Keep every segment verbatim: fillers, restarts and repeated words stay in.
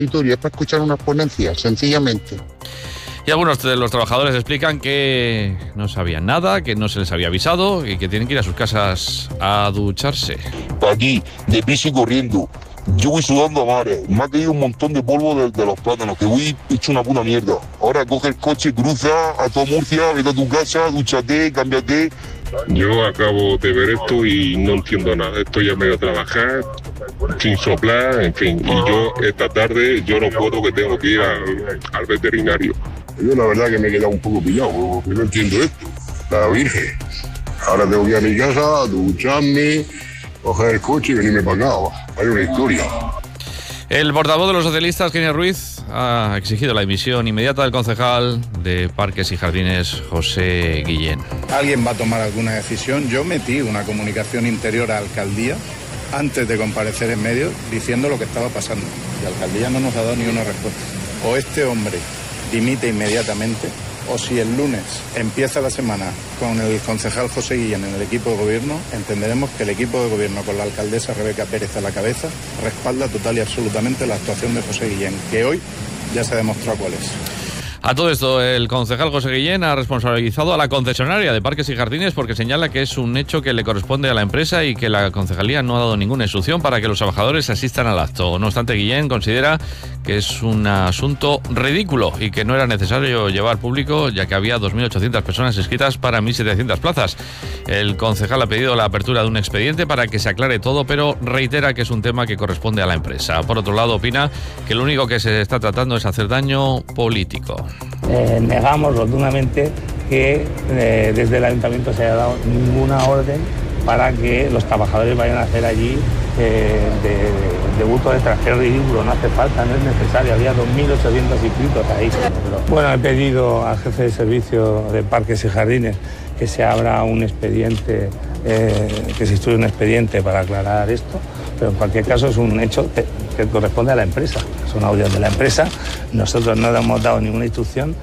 Es para escuchar unas ponencias, sencillamente. Y algunos de los trabajadores explican que no sabían nada, que no se les había avisado y que tienen que ir a sus casas a ducharse. Aquí, deprisa y corriendo. Yo voy sudando a mares. Me ha caído un montón de polvo de, de los plátanos, que voy hecho una puta mierda. Ahora coge el coche, cruza a toda Murcia, vete a tu casa, dúchate, cámbiate. Yo acabo de ver esto y no entiendo nada. Estoy ya medio a trabajar, sin soplar, en fin. Y yo esta tarde, yo no puedo, que tengo que ir al, al veterinario. Yo la verdad que me he quedado un poco pillado, porque no entiendo esto. La Virgen. Ahora tengo que ir a mi casa, ducharme, coger el coche y venirme para acá. Hay una historia. El portavoz de los socialistas, Kenia Ruiz, ha exigido la dimisión inmediata del concejal de Parques y Jardines, José Guillén. ¿Alguien va a tomar alguna decisión? Yo metí una comunicación interior a alcaldía antes de comparecer en medios diciendo lo que estaba pasando. Y la alcaldía no nos ha dado ni una respuesta. O este hombre dimite inmediatamente, o si el lunes empieza la semana con el concejal José Guillén en el equipo de gobierno, entenderemos que el equipo de gobierno con la alcaldesa Rebeca Pérez a la cabeza respalda total y absolutamente la actuación de José Guillén, que hoy ya se ha demostrado cuál es. A todo esto, el concejal José Guillén ha responsabilizado a la concesionaria de Parques y Jardines porque señala que es un hecho que le corresponde a la empresa y que la concejalía no ha dado ninguna instrucción para que los trabajadores asistan al acto. No obstante, Guillén considera que es un asunto ridículo y que no era necesario llevar público, ya que había dos mil ochocientas personas inscritas para mil setecientas plazas. El concejal ha pedido la apertura de un expediente para que se aclare todo, pero reitera que es un tema que corresponde a la empresa. Por otro lado, opina que lo único que se está tratando es hacer daño político. Eh, negamos rotundamente que eh, desde el ayuntamiento se haya dado ninguna orden para que los trabajadores vayan a hacer allí eh, de, de bulto de extranjero ridículo. No hace falta, no es necesario. Había dos mil ochocientos inscritos ahí. Bueno, he pedido al jefe de servicio de Parques y Jardines que se abra un expediente, eh, que se instruya un expediente para aclarar esto, pero en cualquier caso es un hecho que, que corresponde a la empresa. Son audios de la empresa, nosotros no le hemos dado ninguna instrucción.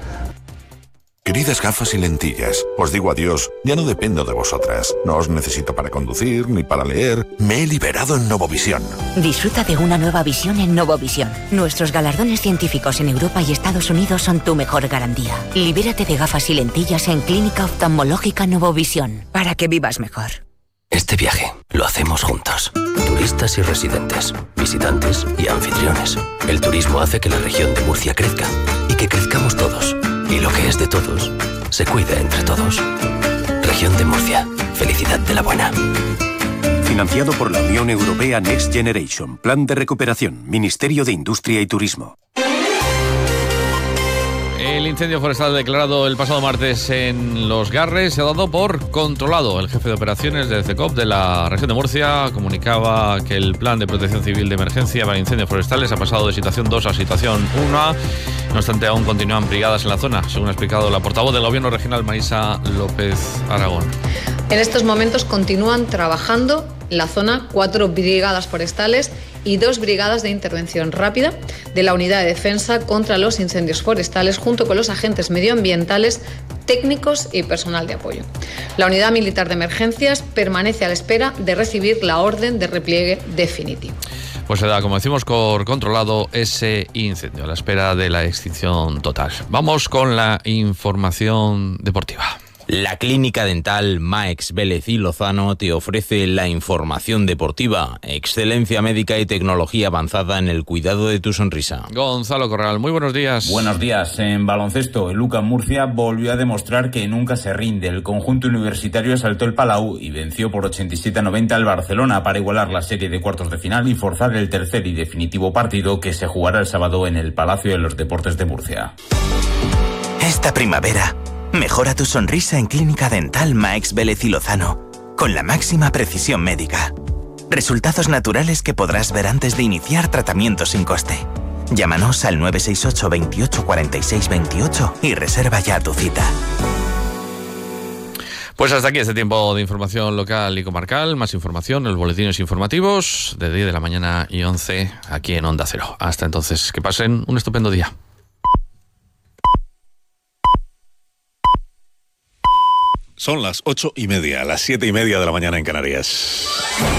Queridas gafas y lentillas, os digo adiós, ya no dependo de vosotras. No os necesito para conducir ni para leer. Me he liberado en Novovisión. Disfruta de una nueva visión en Novovisión. Nuestros galardones científicos en Europa y Estados Unidos son tu mejor garantía. Libérate de gafas y lentillas en Clínica Oftalmológica Novovisión, para que vivas mejor. Este viaje lo hacemos juntos. Turistas y residentes, visitantes y anfitriones. El turismo hace que la región de Murcia crezca y que crezcamos todos. Y lo que es de todos, se cuida entre todos. Región de Murcia. Felicidad de la buena. Financiado por la Unión Europea Next Generation. Plan de recuperación. Ministerio de Industria y Turismo. El incendio forestal declarado el pasado martes en Los Garres se ha dado por controlado. El jefe de operaciones del CECOP de la región de Murcia comunicaba que el plan de protección civil de emergencia para incendios forestales ha pasado de situación dos a situación uno. No obstante, aún continúan brigadas en la zona, según ha explicado la portavoz del Gobierno regional, Marisa López Aragón. En estos momentos continúan trabajando en la zona cuatro brigadas forestales y dos brigadas de intervención rápida de la Unidad de Defensa contra los Incendios Forestales, junto con los agentes medioambientales, técnicos y personal de apoyo. La Unidad Militar de Emergencias permanece a la espera de recibir la orden de repliegue definitivo. Pues se da, como decimos, por controlado ese incendio, a la espera de la extinción total. Vamos con la información deportiva. La Clínica Dental Maex Vélez y Lozano te ofrece la información deportiva, excelencia médica y tecnología avanzada en el cuidado de tu sonrisa. Gonzalo Corral, muy buenos días. Buenos días. En baloncesto, el U C A M Murcia volvió a demostrar que nunca se rinde. El conjunto universitario saltó el Palau y venció por ochenta y siete a noventa al Barcelona para igualar la serie de cuartos de final y forzar el tercer y definitivo partido que se jugará el sábado en el Palacio de los Deportes de Murcia. Esta primavera, mejora tu sonrisa en Clínica Dental Maex Vélez y Lozano, con la máxima precisión médica. Resultados naturales que podrás ver antes de iniciar tratamiento sin coste. Llámanos al nueve seis ocho, veintiocho, cuarenta y seis, veintiocho y reserva ya tu cita. Pues hasta aquí este tiempo de información local y comarcal. Más información en los boletines informativos de diez de la mañana y once aquí en Onda Cero. Hasta entonces, que pasen un estupendo día. Son las ocho y media, las siete y media de la mañana en Canarias.